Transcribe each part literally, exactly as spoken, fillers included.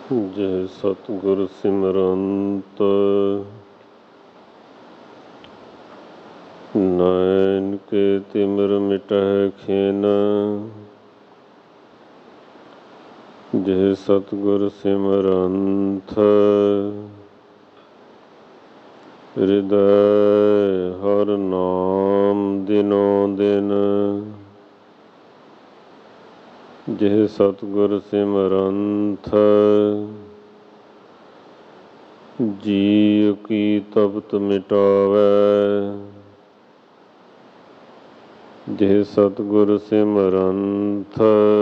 ਜੈ ਸਤਿਗੁਰ ਸਿਮਰੰਤ ਨਾਨਕ ਕੇ ਤਿਮਿਰ ਮਿਟਹਿ ਖਿਨ। ਜੈ ਸਤਿਗੁਰ ਸਿਮਰੰਤ ਹਿਰਦੈ ਹਰਿ ਨਾਮ ਦਿਨੋ ਦਿਨ। ਜੈ ਸਤਿਗੁਰ ਸਿਮਰੰਤ ਜੀਅ ਕੀ ਤਪਤ ਮਿਟਾਵੈ। ਜੈ ਸਤਿਗੁਰ ਸਿਮਰੰਤ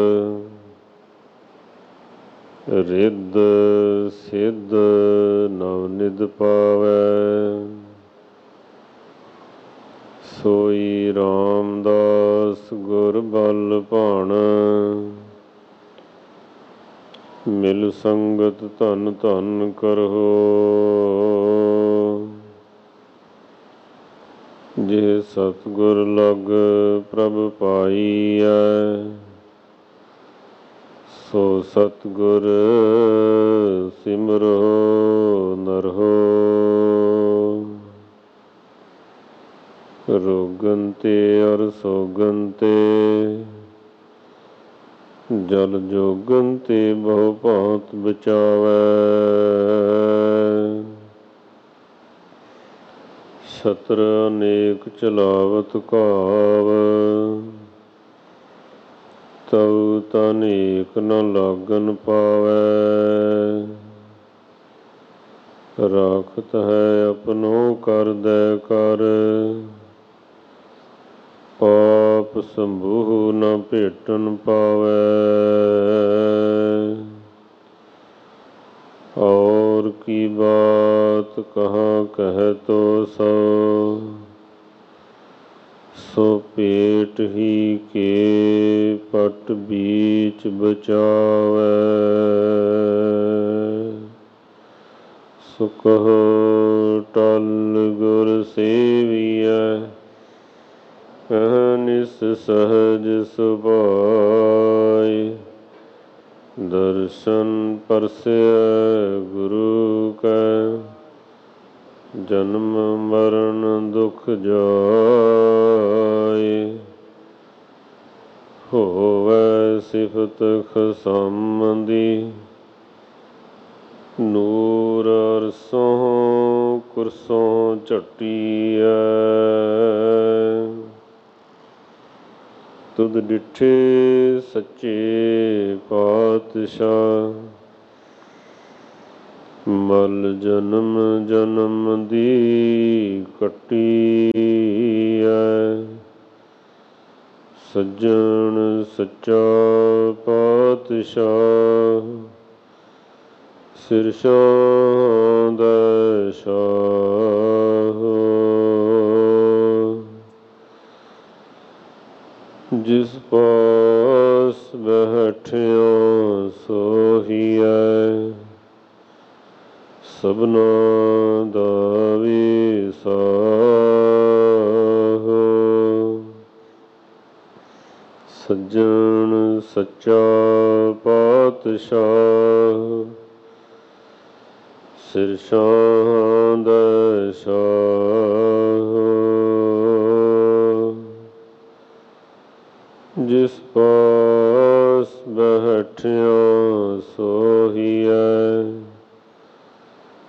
ਰਿੱਧ ਸਿੱਧ ਨਵਨਿਧ ਪਾਵੈ। ਸੋਈ ਰਾਮਦਾਸ ਗੁਰ ਬਲ ਭਾਣਾ ਮਿਲ ਸੰਗਤ ਧਨ ਧਨ ਕਰਹੁ। ਜੇ ਸਤਿਗੁਰ ਲਗ ਪ੍ਰਭ ਪਾਈਐ ਸੋ ਸਤਿਗੁਰ ਸਿਮਰੋ ਨਰਹੁ। ਰੋਗਨ ਤੇ ਅਰ ਸੋਗਨ ਤੇ ਜਲ ਜੋਗਨ ਤੇ ਬਹੁ ਭਾਂਤ ਬਚਾਵੈ। ਛਤਰ ਅਨੇਕ ਚਲਾਵਤ ਘਾਵ ਤਉ ਤਨੇਕ ਨ ਲਾਗਨ ਪਾਵੈ। ਰਾਖਤ ਹੈ ਆਪਣੋ ਕਰਦੈ ਕਰ ਪਾਪ ਸੰਭੂਹ ਨ ਭੇਟਣ ਪਾਵੈ। ਔਰ ਕੀ ਬਾਤ ਕਹਾਂ ਕਹਿ ਤੋ ਸੋ ਸੋ ਭੇਟ ਹੀ ਕੇ ਪਟ ਬੀਚ ਬਚਾਵੈ। ਸੁਕਹੁ ਟਲ ਗੁਰ ਸੇਵੀਐ ਅਹਨਿਸ ਸਹਜ ਸੁਭਾਇ। ਦਰਸ਼ਨ ਪਰਸੈ ਗੁਰੂ ਕੈ ਜਨਮ ਮਰਨ ਦੁਖ ਜਾਇ। ਹੋਵੈ ਸਿਫਤ ਖਸਮ ਦੀ ਨੂਰ ਅਰਸੋਂ ਕੁਰਸੋਂ ਝਟੀਐ। ਤੁਧ ਡਿਠੇ ਸੱਚੇ ਪਾਤਸ਼ਾਹ ਮਲ ਜਨਮ ਜਨਮ ਦੀ ਕੱਟੀਐ। ਸੱਜਣ ਸੱਚਾ ਪਾਤਸ਼ਾਹ ਸਿਰ ਛਾਂ ਦੈ ਸ਼ਾਹ। ਜਿਸ ਪਾਸ ਬੈਠਿਆ ਸੋਹੀਐ ਸਭਨਾ ਦਾ ਵਿਸਾਹ। ਸੱਜਣ ਸੱਚਾ ਪਾਤਸ਼ਾਹ ਸਿਰ ਛਾਂ ਦੈ ਸ਼ਾਹ। ਜਿਸ ਪਾਸ ਬੈਠਿਆ ਸੋਹੀਐ